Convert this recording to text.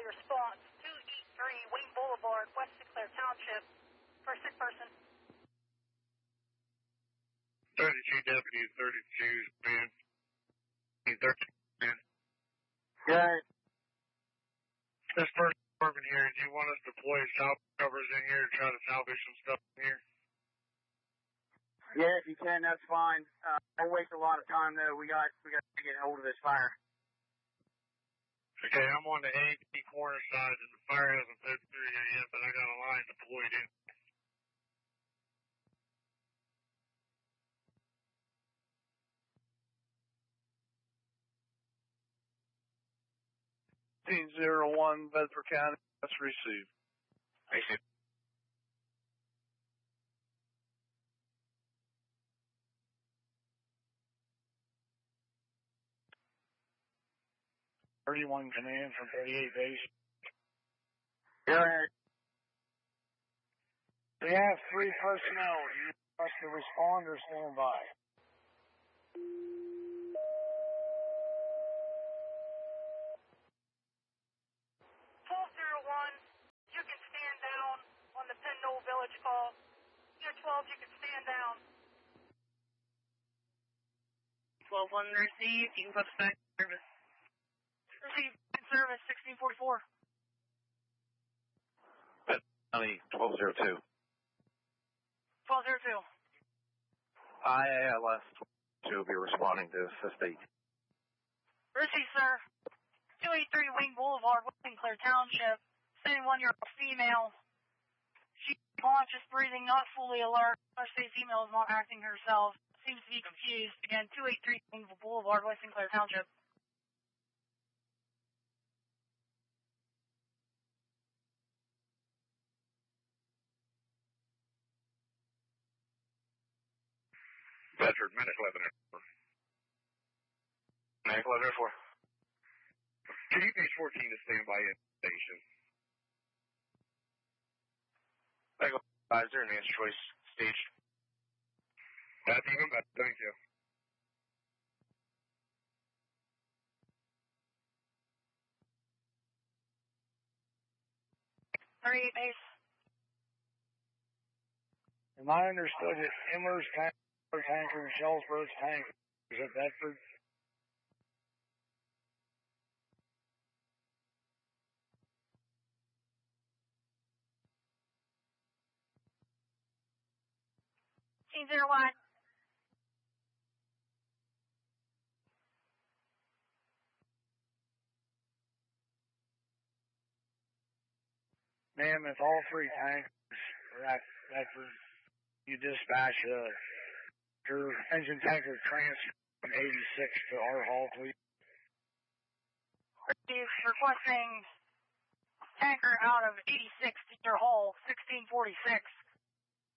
early response. 283 Wayne Boulevard, West Sinclair Township, for a sick person. 32 deputy, 32 man. 13 man. Yeah. This first department here, do you want us to deploy salvage covers in here to try to salvage some stuff in here? Yeah, if you can, that's fine. Don't waste a lot of time though. We got to get hold of this fire. Okay, I'm on the AP corner side and the fire hasn't put through here yet, but I got a line deployed in. $1501 Bedford County, that's received. Received. .31 command from 38 base. Go ahead. We have 3 personnel. Do you want us to respond or stand by? 1201, you can stand down on the Penn Knoll Village call. Unit 12, you can stand down. 12-1 received, you can put back in service. Received in service, 1644. County 1202. 1202. IALS 2 will be responding to assist 8. Received, sir. 283 Wayne Boulevard, West Sinclair Township. 71-year-old female. She's conscious, breathing, not fully alert. Our state female is not acting herself. Seems to be confused. Again, 283 Wayne Boulevard, West Sinclair Township. Bedford, Medic 1104. Medic 1104. Can you base 14 to stand by in station? Medic advisor and answer choice staged. That's even better, thank you. Base. Am I understood that Emmer's tanker and Shellsburg's tanker is at Bedford? $1. Ma'am, if all 3 tankers are at Bedford, you dispatch your engine tanker transfer from 86 to our hall, please. Requesting tanker out of 86 to your hall, 1646.